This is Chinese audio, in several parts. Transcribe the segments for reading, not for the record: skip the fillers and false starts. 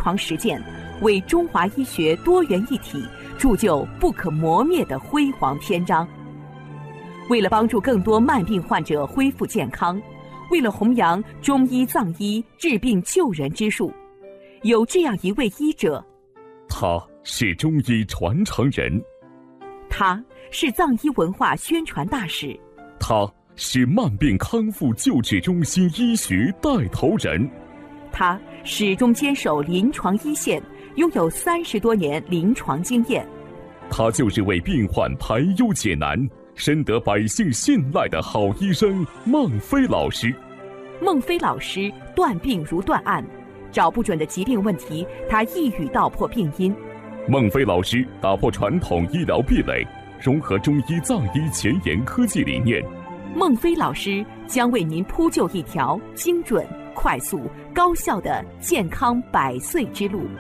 床实践，为中华医学多元一体铸就不可磨灭的辉煌篇章。为了帮助更多慢病患者恢复健康，为了弘扬中医藏医治病救人之术，有这样一位医者， 他是中医传承人， 他是藏医文化宣传大使， 他是慢病康复救治中心医学带头人， 他始终坚守临床一线，拥有30多年临床经验。 他就是为病患排忧解难，深得百姓信赖的好医生孟非老师。 孟非老师断病如断案，找不准的疾病问题，他一语道破病因。 孟非老师打破传统医疗壁垒，融合中医藏医前沿科技理念。 孟非老师将为您铺就一条精准、快速、高效的健康100岁之路。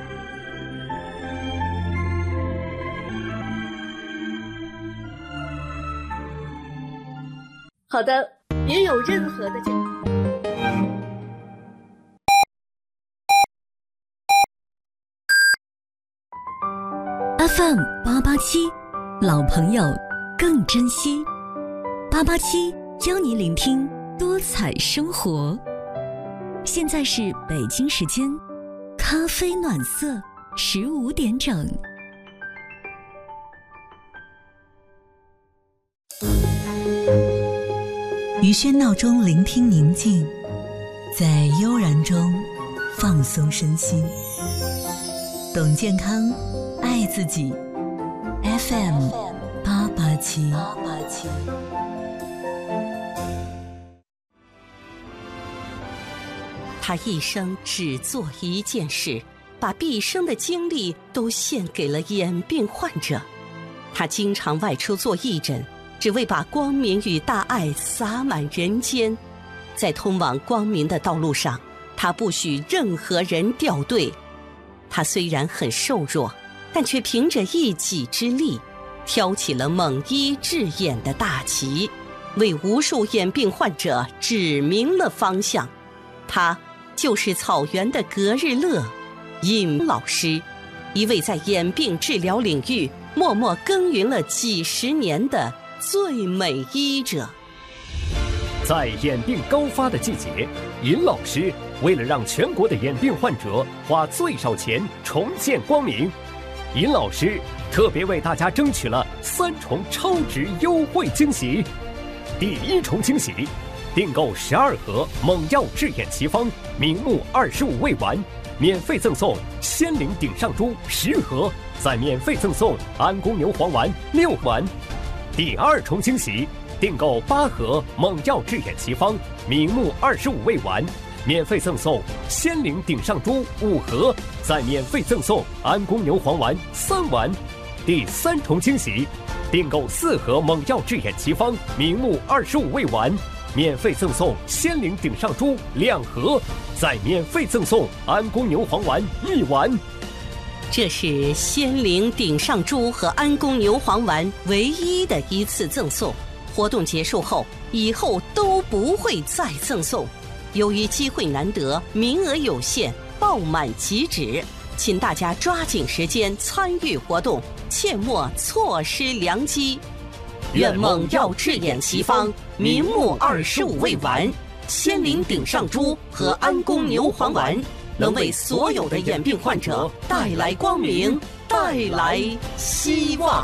好的，别有任何的 FM 887，老朋友更珍惜。887教你聆听多彩生活。现在是北京时间，咖啡暖色15点整。于喧闹中聆听宁静，在悠然中放松身心。懂健康，爱自己。FM 887。 他一生只做一件事，把毕生的精力都献给了眼病患者。他经常外出做义诊，只为把光明与大爱洒满人间。在通往光明的道路上，他不许任何人掉队。他虽然很瘦弱，但却凭着一己之力，挑起了猛医治眼的大旗，为无数眼病患者指明了方向。他就是草原的格日乐尹老师，一位在眼病治疗领域默默耕耘了几十年的最美医者。 在眼病高发的季节，尹老师为了让全国的眼病患者花最少钱重见光明，尹老师特别为大家争取了3重超值优惠惊喜。第1重惊喜，订购12盒猛药治眼奇方明目25味丸，免费赠送仙灵顶上珠10盒，再免费赠送安宫牛黄丸6丸。第2重惊喜，订购8盒猛药治眼奇方明目25味丸，免费赠送仙灵顶上珠5盒，再免费赠送安宫牛黄丸3丸。第3重惊喜，订购4盒猛药治眼奇方明目25味丸，免费赠送仙灵顶上珠2盒，再免费赠送安宫牛黄丸1丸。 这是仙灵顶上珠和安宫牛黄丸唯一的一次赠送，活动结束后，以后都不会再赠送。由于机会难得，名额有限，爆满即止，请大家抓紧时间参与活动，切莫错失良机。愿猛药治眼奇方明目25味丸、仙灵顶上珠和安宫牛黄丸能为所有的眼病患者带来光明，带来希望。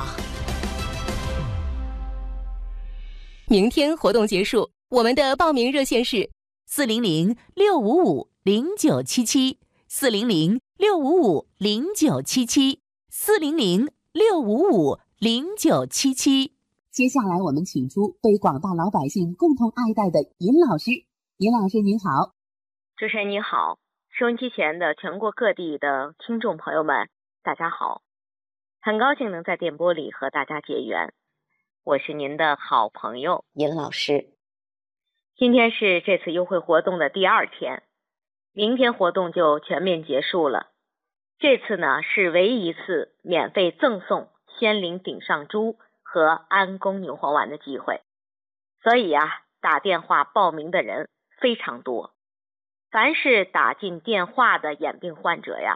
明天活动结束，我们的报名热线是 400-655-0977，400-655-0977。 接下来我们请出被广大老百姓共同爱戴的尹老师。尹老师您好。 主持人您好，收音机前的全国各地的听众朋友们大家好，很高兴能在电波里和大家结缘，我是您的好朋友尹老师。今天是这次优惠活动的第2天，明天活动就全面结束了。这次呢是唯一一次免费赠送仙灵顶上珠和安宫牛黄丸的机会，所以打电话报名的人非常多。凡是打进电话的眼病患者